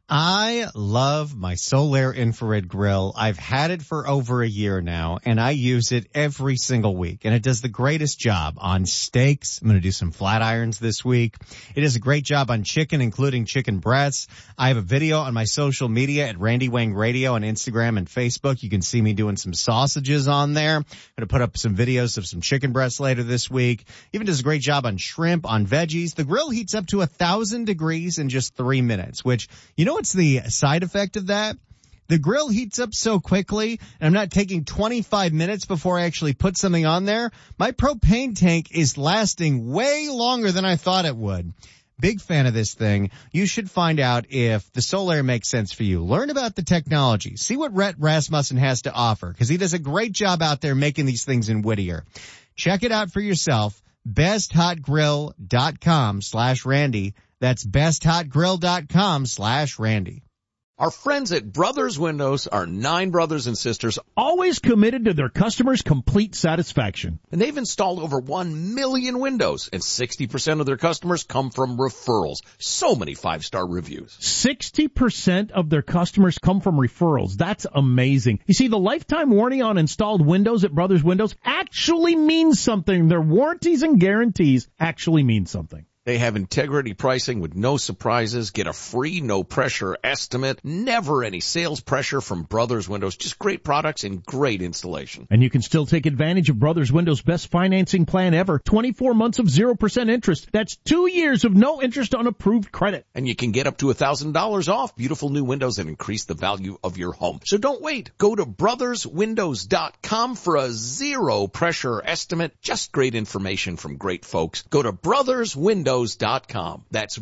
I love my Solaire infrared grill. I've had it for over a year now, and I use it every single week. And it does the greatest job on steaks. I'm going to do some flat irons this week. It does a great job on chicken, including chicken breasts. I have a video on my social media at Randy Wang Radio on Instagram and Facebook. You can see me doing some sausages on there. I'm going to put up some videos of some chicken breasts later this week. Even does a great job on shrimp, on veggies. The grill heats up to 1,000 degrees in just 3 minutes, which, you know what's the side effect of that? The grill heats up so quickly, and I'm not taking 25 minutes before I actually put something on there. My propane tank is lasting way longer than I thought it would. Big fan of this thing. You should find out if the Solaire makes sense for you. Learn about the technology. See what Rhett Rasmussen has to offer, because he does a great job out there making these things in Whittier. Check it out for yourself. BestHotGrill.com/Randy. That's BestHotGrill.com/Randy. Our friends at Brothers Windows are 9 brothers and sisters, always committed to their customers' complete satisfaction. and they've installed over 1 million windows, and 60% of their customers come from referrals. So many 5-star reviews. 60% of their customers come from referrals. That's amazing. You see, the lifetime warranty on installed windows at Brothers Windows actually means something. Their warranties and guarantees actually mean something. They have integrity pricing with no surprises. Get a free, no-pressure estimate. Never any sales pressure from Brothers Windows. Just great products and great installation. And you can still take advantage of Brothers Windows' best financing plan ever. 24 months of 0% interest. That's 2 years of no interest on approved credit. And you can get up to $1,000 off beautiful new windows and increase the value of your home. So don't wait. Go to brotherswindows.com for a zero-pressure estimate. Just great information from great folks. Go to brotherswindows.com. That's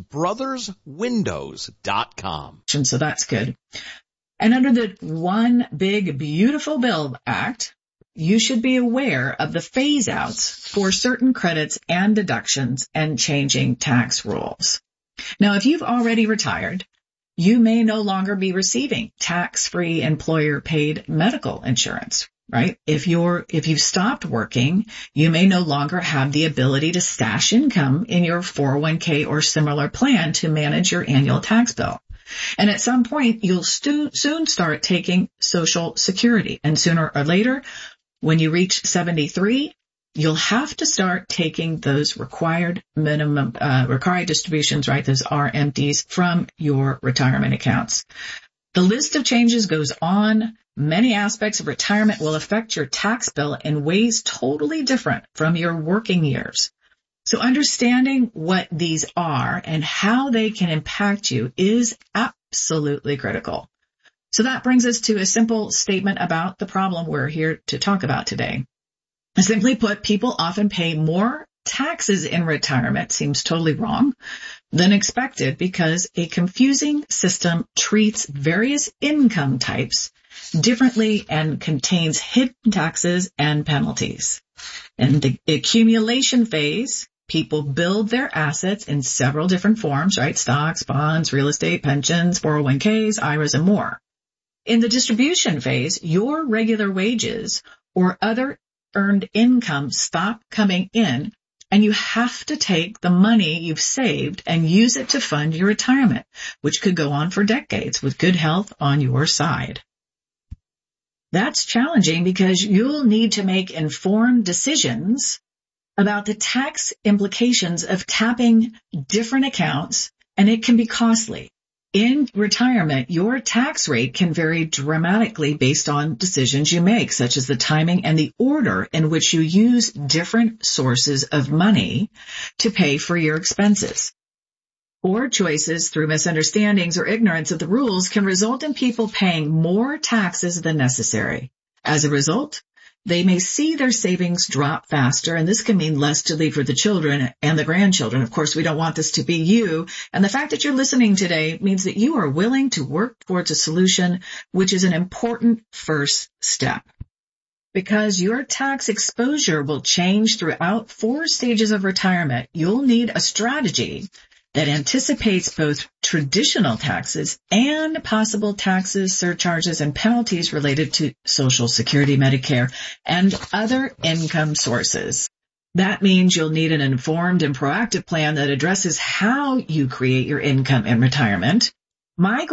brotherswindows.com. So that's good. And under the One Big Beautiful Bill Act, you should be aware of the phase outs for certain credits and deductions and changing tax rules. Now, if you've already retired, you may no longer be receiving tax-free employer-paid medical insurance. Right? If you've stopped working, you may no longer have the ability to stash income in your 401k or similar plan to manage your annual tax bill. And at some point, you'll soon start taking Social Security. And sooner or later, when you reach 73, you'll have to start taking those required distributions, right? Those RMDs from your retirement accounts. The list of changes goes on. Many aspects of retirement will affect your tax bill in ways totally different from your working years. So understanding what these are and how they can impact you is absolutely critical. So that brings us to a simple statement about the problem we're here to talk about today. Simply put, people often pay more taxes in retirement, seems totally wrong, than expected because a confusing system treats various income types differently and contains hidden taxes and penalties. In the accumulation phase, people build their assets in several different forms, right? Stocks, bonds, real estate, pensions, 401ks, IRAs, and more. In the distribution phase, your regular wages or other earned income stop coming in, and you have to take the money you've saved and use it to fund your retirement, which could go on for decades with good health on your side. That's challenging because you'll need to make informed decisions about the tax implications of tapping different accounts, and it can be costly. In retirement, your tax rate can vary dramatically based on decisions you make, such as the timing and the order in which you use different sources of money to pay for your expenses. Poor choices through misunderstandings or ignorance of the rules can result in people paying more taxes than necessary. As a result, they may see their savings drop faster, and this can mean less to leave for the children and the grandchildren. Of course, we don't want this to be you, and the fact that you're listening today means that you are willing to work towards a solution, which is an important first step. Because your tax exposure will change throughout 4 stages of retirement, you'll need a strategy that anticipates both traditional taxes and possible taxes, surcharges, and penalties related to Social Security, Medicare, and other income sources. That means you'll need an informed and proactive plan that addresses how you create your income in retirement. My